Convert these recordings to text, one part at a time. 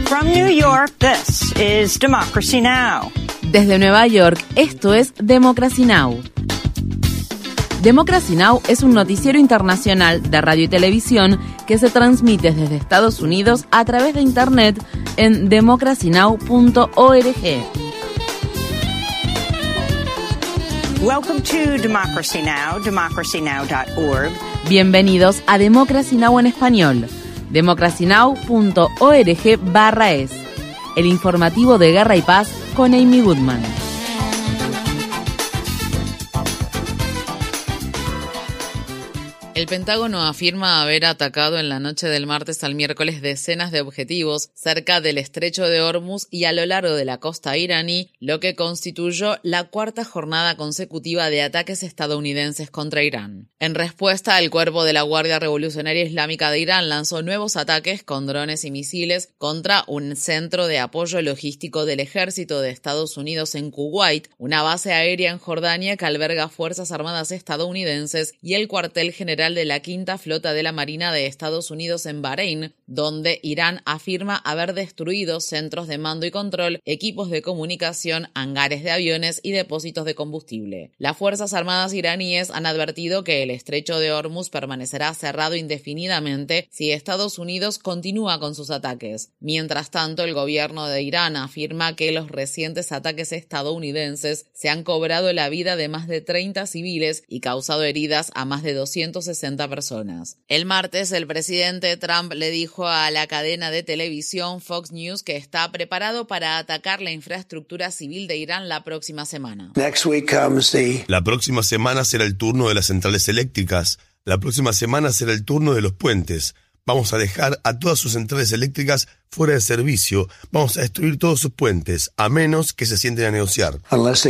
From New York, this is Democracy Now! Desde Nueva York, esto es Democracy Now! Democracy Now! Es un noticiero internacional de radio y televisión que se transmite desde Estados Unidos a través de Internet en democracynow.org. Welcome to Democracy Now!, democracynow.org. Bienvenidos a Democracy Now! En español, democracynow.org/es. El informativo de Guerra y Paz con Amy Goodman. El Pentágono afirma haber atacado en la noche del martes al miércoles decenas de objetivos cerca del estrecho de Hormuz y a lo largo de la costa iraní, lo que constituyó la cuarta jornada consecutiva de ataques estadounidenses contra Irán. En respuesta, el cuerpo de la Guardia Revolucionaria Islámica de Irán lanzó nuevos ataques con drones y misiles contra un centro de apoyo logístico del ejército de Estados Unidos en Kuwait, una base aérea en Jordania que alberga fuerzas armadas estadounidenses y el cuartel general de la Quinta Flota de la Marina de Estados Unidos en Bahrein, donde Irán afirma haber destruido centros de mando y control, equipos de comunicación, hangares de aviones y depósitos de combustible. Las Fuerzas Armadas iraníes han advertido que el estrecho de Hormuz permanecerá cerrado indefinidamente si Estados Unidos continúa con sus ataques. Mientras tanto, el gobierno de Irán afirma que los recientes ataques estadounidenses se han cobrado la vida de más de 30 civiles y causado heridas a más de 260 personas. El martes, el presidente Trump le dijo a la cadena de televisión Fox News que está preparado para atacar la infraestructura civil de Irán la próxima semana. La próxima semana será el turno de las centrales eléctricas. La próxima semana será el turno de los puentes. Vamos a dejar a todas sus centrales eléctricas fuera de servicio. Vamos a destruir todos sus puentes, a menos que se sienten a negociar.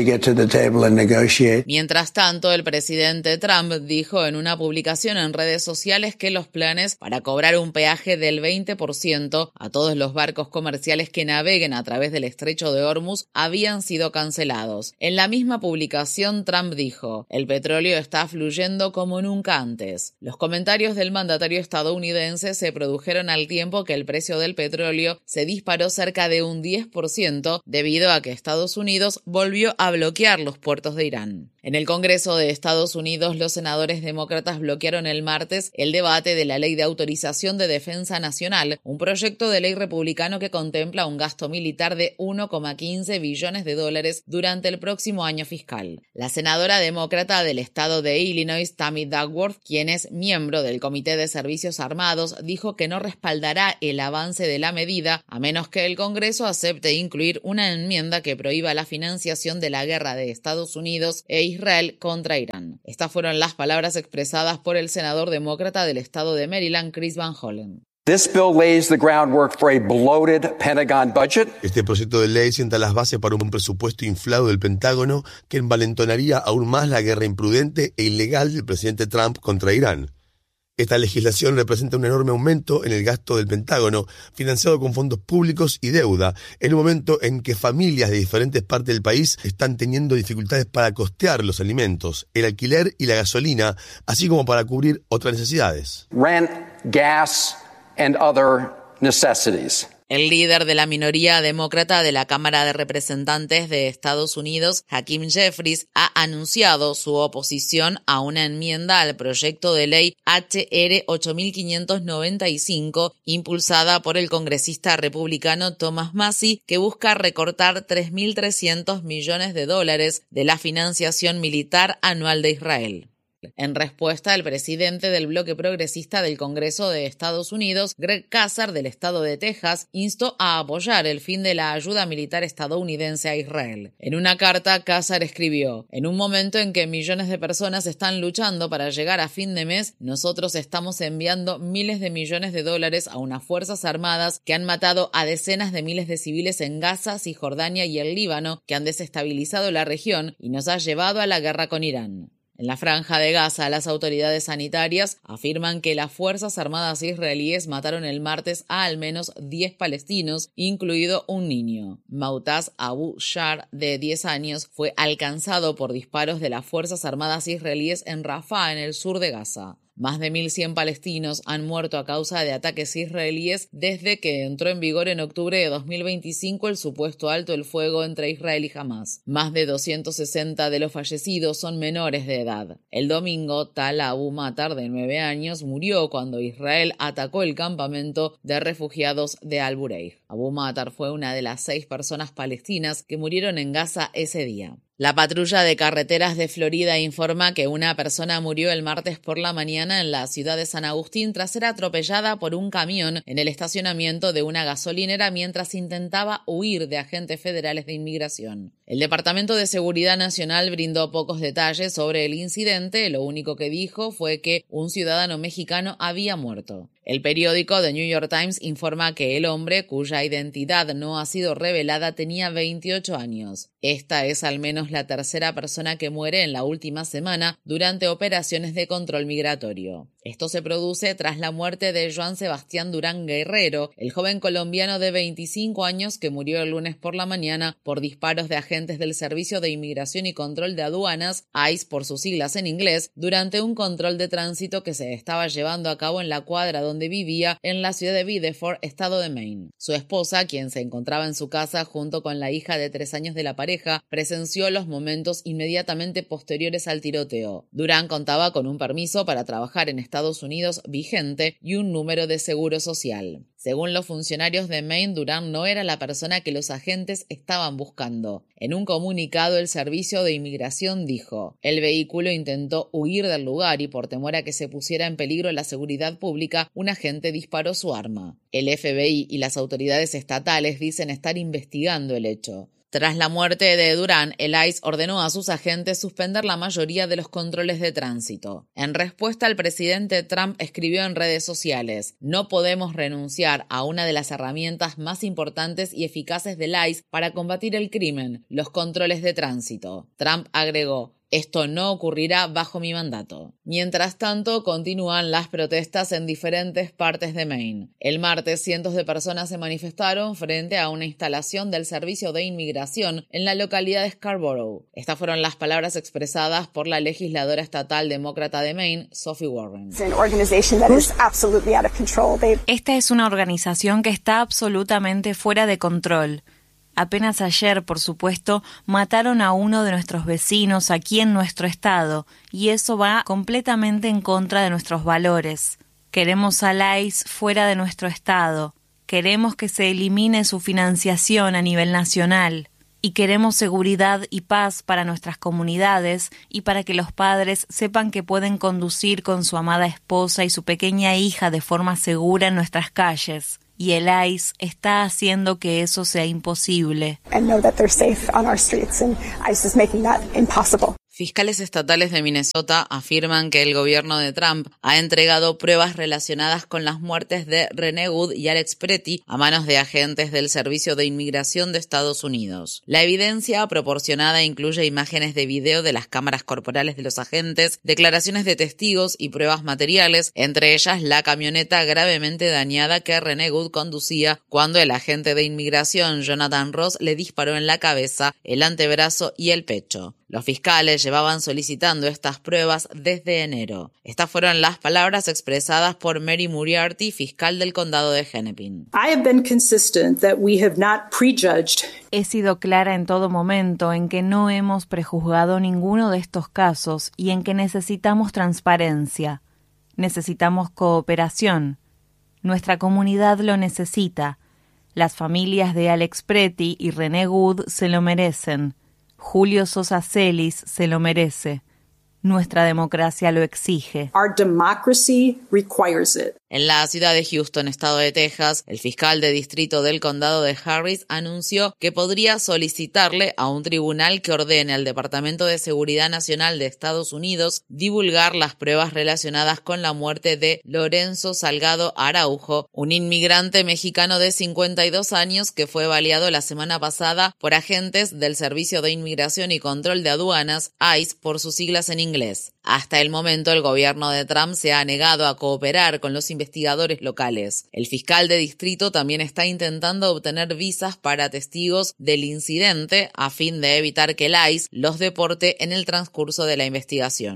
Mientras tanto, el presidente Trump dijo en una publicación en redes sociales que los planes para cobrar un peaje del 20% a todos los barcos comerciales que naveguen a través del estrecho de Hormuz habían sido cancelados. En la misma publicación, Trump dijo: "El petróleo está fluyendo como nunca antes". Los comentarios del mandatario estadounidense se produjeron al tiempo que el precio del petróleo se disparó cerca de un 10% debido a que Estados Unidos volvió a bloquear los puertos de Irán. En el Congreso de Estados Unidos, los senadores demócratas bloquearon el martes el debate de la Ley de Autorización de Defensa Nacional, un proyecto de ley republicano que contempla un gasto militar de $1,15 billones durante el próximo año fiscal. La senadora demócrata del estado de Illinois, Tammy Duckworth, quien es miembro del Comité de Servicios Armados, dijo que no respaldará el avance de la medida a menos que el Congreso acepte incluir una enmienda que prohíba la financiación de la guerra de Estados Unidos e Israel contra Irán. Estas fueron las palabras expresadas por el senador demócrata del estado de Maryland, Chris Van Hollen. Este proyecto de ley sienta las bases para un presupuesto inflado del Pentágono que envalentonaría aún más la guerra imprudente e ilegal del presidente Trump contra Irán. Esta legislación representa un enorme aumento en el gasto del Pentágono, financiado con fondos públicos y deuda, en un momento en que familias de diferentes partes del país están teniendo dificultades para costear los alimentos, el alquiler y la gasolina, así como para cubrir otras necesidades. Rent, gas and other necessities. El líder de la minoría demócrata de la Cámara de Representantes de Estados Unidos, Hakeem Jeffries, ha anunciado su oposición a una enmienda al proyecto de ley HR 8595, impulsada por el congresista republicano Thomas Massie, que busca recortar $3.300 millones de la financiación militar anual de Israel. En respuesta, el presidente del bloque progresista del Congreso de Estados Unidos, Greg Casar, del estado de Texas, instó a apoyar el fin de la ayuda militar estadounidense a Israel. En una carta, Casar escribió: "En un momento en que millones de personas están luchando para llegar a fin de mes, nosotros estamos enviando miles de millones de dólares a unas fuerzas armadas que han matado a decenas de miles de civiles en Gaza, Cisjordania y el Líbano, que han desestabilizado la región y nos ha llevado a la guerra con Irán". En la franja de Gaza, las autoridades sanitarias afirman que las Fuerzas Armadas israelíes mataron el martes a al menos 10 palestinos, incluido un niño. Mautaz Abu Shar, de 10 años, fue alcanzado por disparos de las Fuerzas Armadas israelíes en Rafah, en el sur de Gaza. Más de 1.100 palestinos han muerto a causa de ataques israelíes desde que entró en vigor en octubre de 2025 el supuesto alto el fuego entre Israel y Hamás. Más de 260 de los fallecidos son menores de edad. El domingo, Tala Abu Matar, de 9 años, murió cuando Israel atacó el campamento de refugiados de Al-Bureij. Abu Matar fue una de las 6 personas palestinas que murieron en Gaza ese día. La patrulla de carreteras de Florida informa que una persona murió el martes por la mañana en la ciudad de San Agustín tras ser atropellada por un camión en el estacionamiento de una gasolinera mientras intentaba huir de agentes federales de inmigración. El Departamento de Seguridad Nacional brindó pocos detalles sobre el incidente, lo único que dijo fue que un ciudadano mexicano había muerto. El periódico The New York Times informa que el hombre, cuya identidad no ha sido revelada, tenía 28 años. Esta es al menos la tercera persona que muere en la última semana durante operaciones de control migratorio. Esto se produce tras la muerte de Joan Sebastián Durán Guerrero, el joven colombiano de 25 años que murió el lunes por la mañana por disparos de agentes del Servicio de Inmigración y Control de Aduanas, ICE por sus siglas en inglés, durante un control de tránsito que se estaba llevando a cabo en la cuadra donde vivía en la ciudad de Biddeford, estado de Maine. Su esposa, quien se encontraba en su casa junto con la hija de 3 años de la pareja, presenció los momentos inmediatamente posteriores al tiroteo. Durán contaba con un permiso para trabajar en Estados Unidos vigente y un número de seguro social. Según los funcionarios de Maine, Durán no era la persona que los agentes estaban buscando. En un comunicado, el Servicio de Inmigración dijo: el vehículo intentó huir del lugar y por temor a que se pusiera en peligro la seguridad pública, un agente disparó su arma. El FBI y las autoridades estatales dicen estar investigando el hecho. Tras la muerte de Durán, el ICE ordenó a sus agentes suspender la mayoría de los controles de tránsito. En respuesta, el presidente Trump escribió en redes sociales: no podemos renunciar a una de las herramientas más importantes y eficaces del ICE para combatir el crimen, los controles de tránsito. Trump agregó: esto no ocurrirá bajo mi mandato. Mientras tanto, continúan las protestas en diferentes partes de Maine. El martes, cientos de personas se manifestaron frente a una instalación del Servicio de Inmigración en la localidad de Scarborough. Estas fueron las palabras expresadas por la legisladora estatal demócrata de Maine, Sophie Warren. Esta es una organización que está absolutamente fuera de control. Apenas ayer, por supuesto, mataron a uno de nuestros vecinos aquí en nuestro estado, y eso va completamente en contra de nuestros valores. Queremos al ICE fuera de nuestro estado, queremos que se elimine su financiación a nivel nacional, y queremos seguridad y paz para nuestras comunidades y para que los padres sepan que pueden conducir con su amada esposa y su pequeña hija de forma segura en nuestras calles. Y el ICE está haciendo que eso sea imposible. Fiscales estatales de Minnesota afirman que el gobierno de Trump ha entregado pruebas relacionadas con las muertes de Renee Wood y Alex Pretty a manos de agentes del Servicio de Inmigración de Estados Unidos. La evidencia proporcionada incluye imágenes de video de las cámaras corporales de los agentes, declaraciones de testigos y pruebas materiales, entre ellas la camioneta gravemente dañada que Renee Wood conducía cuando el agente de inmigración Jonathan Ross le disparó en la cabeza, el antebrazo y el pecho. Los fiscales llevaban solicitando estas pruebas desde enero. Estas fueron las palabras expresadas por Mary Moriarty, fiscal del condado de Hennepin. He sido clara en todo momento en que no hemos prejuzgado ninguno de estos casos y en que necesitamos transparencia. Necesitamos cooperación. Nuestra comunidad lo necesita. Las familias de Alex Pretty y Renee Wood se lo merecen. Julio Sosa Celis se lo merece. Nuestra democracia lo exige. Our democracy requires it. En la ciudad de Houston, estado de Texas, el fiscal de distrito del condado de Harris anunció que podría solicitarle a un tribunal que ordene al Departamento de Seguridad Nacional de Estados Unidos divulgar las pruebas relacionadas con la muerte de Lorenzo Salgado Araujo, un inmigrante mexicano de 52 años que fue baleado la semana pasada por agentes del Servicio de Inmigración y Control de Aduanas, ICE por sus siglas en inglés. Hasta el momento, el gobierno de Trump se ha negado a cooperar con los investigadores locales. El fiscal de distrito también está intentando obtener visas para testigos del incidente a fin de evitar que el ICE los deporte en el transcurso de la investigación.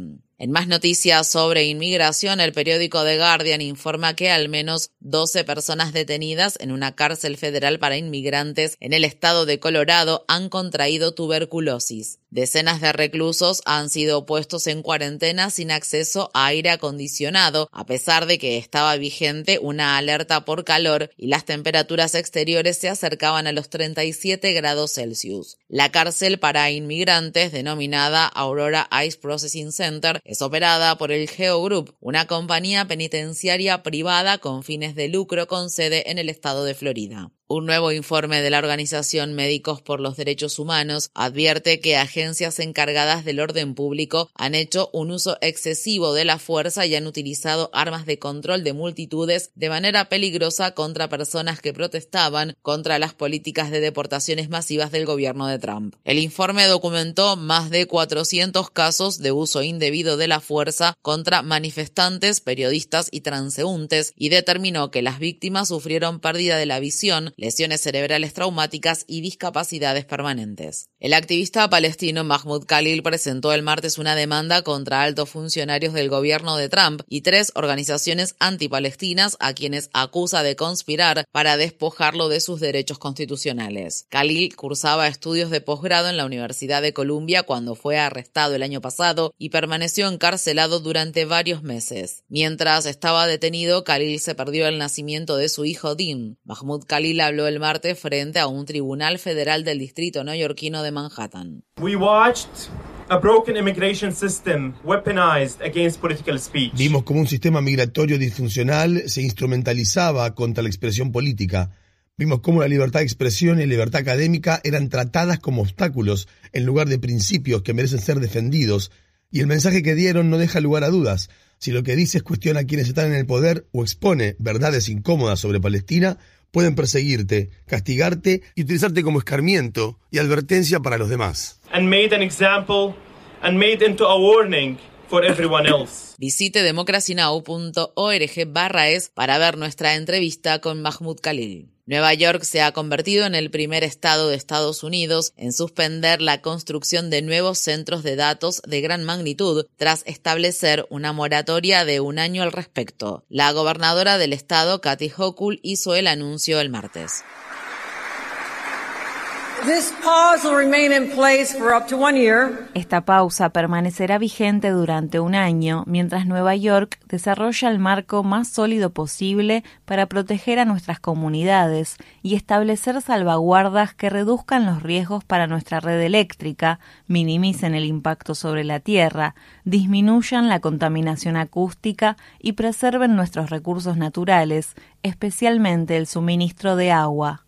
En más noticias sobre inmigración, el periódico The Guardian informa que al menos 12 personas detenidas en una cárcel federal para inmigrantes en el estado de Colorado han contraído tuberculosis. Decenas de reclusos han sido puestos en cuarentena sin acceso a aire acondicionado, a pesar de que estaba vigente una alerta por calor y las temperaturas exteriores se acercaban a los 37 grados Celsius. La cárcel para inmigrantes, denominada Aurora Ice Processing Center, es operada por el Geo Group, una compañía penitenciaria privada con fines de lucro con sede en el estado de Florida. Un nuevo informe de la organización Médicos por los Derechos Humanos advierte que agencias encargadas del orden público han hecho un uso excesivo de la fuerza y han utilizado armas de control de multitudes de manera peligrosa contra personas que protestaban contra las políticas de deportaciones masivas del gobierno de Trump. El informe documentó más de 400 casos de uso indebido de la fuerza contra manifestantes, periodistas y transeúntes y determinó que las víctimas sufrieron pérdida de la visión, lesiones cerebrales traumáticas y discapacidades permanentes. El activista palestino Mahmoud Khalil presentó el martes una demanda contra altos funcionarios del gobierno de Trump y 3 organizaciones antipalestinas a quienes acusa de conspirar para despojarlo de sus derechos constitucionales. Khalil cursaba estudios de posgrado en la Universidad de Columbia cuando fue arrestado el año pasado y permaneció encarcelado durante varios meses. Mientras estaba detenido, Khalil se perdió el nacimiento de su hijo Dean. Mahmoud Khalil habló el martes frente a un tribunal federal del distrito neoyorquino de Manhattan. We watched a broken immigration system weaponized against political speech. Vimos cómo un sistema migratorio disfuncional se instrumentalizaba contra la expresión política. Vimos cómo la libertad de expresión y la libertad académica eran tratadas como obstáculos en lugar de principios que merecen ser defendidos. Y el mensaje que dieron no deja lugar a dudas. Si lo que dices cuestiona a quienes están en el poder o expone verdades incómodas sobre Palestina, pueden perseguirte, castigarte y utilizarte como escarmiento y advertencia para los demás. And made an example and made into a warning for everyone else. Visite democracynow.org/es para ver nuestra entrevista con Mahmoud Khalil. Nueva York se ha convertido en el primer estado de Estados Unidos en suspender la construcción de nuevos centros de datos de gran magnitud tras establecer una moratoria de 1 año al respecto. La gobernadora del estado, Kathy Hochul, hizo el anuncio el martes. Esta pausa permanecerá vigente durante 1 año mientras Nueva York desarrolla el marco más sólido posible para proteger a nuestras comunidades y establecer salvaguardas que reduzcan los riesgos para nuestra red eléctrica, minimicen el impacto sobre la tierra, disminuyan la contaminación acústica y preserven nuestros recursos naturales, especialmente el suministro de agua.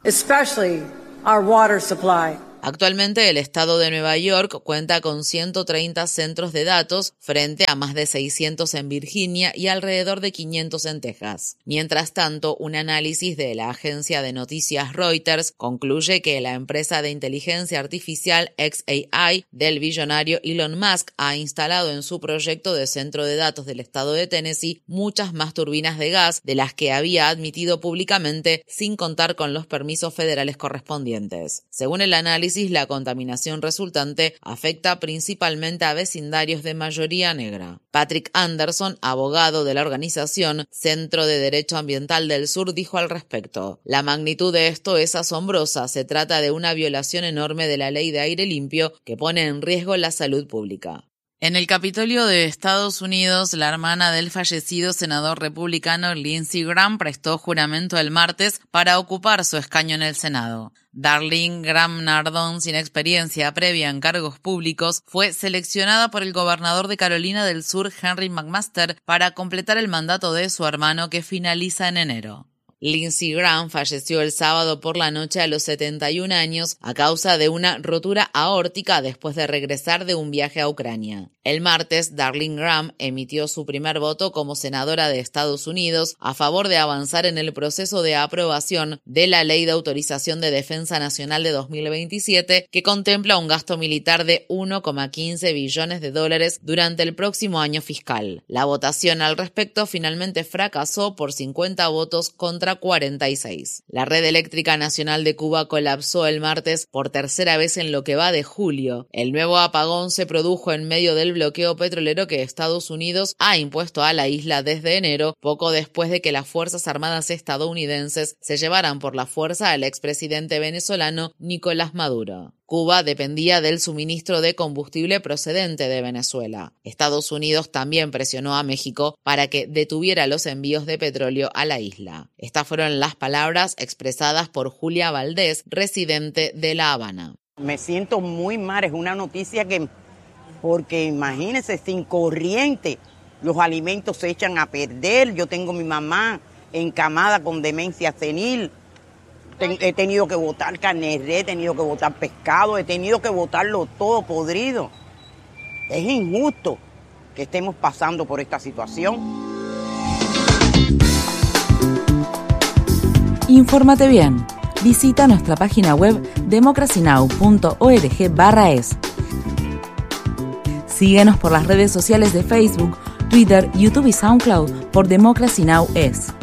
Our water supply. Actualmente el estado de Nueva York cuenta con 130 centros de datos frente a más de 600 en Virginia y alrededor de 500 en Texas. Mientras tanto, un análisis de la agencia de noticias Reuters concluye que la empresa de inteligencia artificial xAI del billonario Elon Musk ha instalado en su proyecto de centro de datos del estado de Tennessee muchas más turbinas de gas de las que había admitido públicamente sin contar con los permisos federales correspondientes. Según el análisis, la contaminación resultante afecta principalmente a vecindarios de mayoría negra. Patrick Anderson, abogado de la organización Centro de Derecho Ambiental del Sur, dijo al respecto: "La magnitud de esto es asombrosa. Se trata de una violación enorme de la ley de aire limpio que pone en riesgo la salud pública". En el Capitolio de Estados Unidos, la hermana del fallecido senador republicano Lindsey Graham prestó juramento el martes para ocupar su escaño en el Senado. Darlene Graham Nardone, sin experiencia previa en cargos públicos, fue seleccionada por el gobernador de Carolina del Sur, Henry McMaster, para completar el mandato de su hermano que finaliza en enero. Lindsey Graham falleció el sábado por la noche a los 71 años a causa de una rotura aórtica después de regresar de un viaje a Ucrania. El martes, Darlene Graham emitió su primer voto como senadora de Estados Unidos a favor de avanzar en el proceso de aprobación de la Ley de Autorización de Defensa Nacional de 2027, que contempla un gasto militar de $1,15 billones durante el próximo año fiscal. La votación al respecto finalmente fracasó por 50 votos contra 46. La red eléctrica nacional de Cuba colapsó el martes por tercera vez en lo que va de julio. El nuevo apagón se produjo en medio del bloqueo petrolero que Estados Unidos ha impuesto a la isla desde enero, poco después de que las Fuerzas Armadas estadounidenses se llevaran por la fuerza al expresidente venezolano Nicolás Maduro. Cuba dependía del suministro de combustible procedente de Venezuela. Estados Unidos también presionó a México para que detuviera los envíos de petróleo a la isla. Estas fueron las palabras expresadas por Julia Valdés, residente de La Habana. Me siento muy mal, es una noticia porque imagínense, sin corriente los alimentos se echan a perder. Yo tengo a mi mamá encamada con demencia senil. He tenido que botar carne de res, he tenido que botar pescado, he tenido que botarlo todo podrido. Es injusto que estemos pasando por esta situación. Infórmate bien. Visita nuestra página web democracynow.org/es. Síguenos por las redes sociales de Facebook, Twitter, YouTube y SoundCloud por Democracy Now! Es.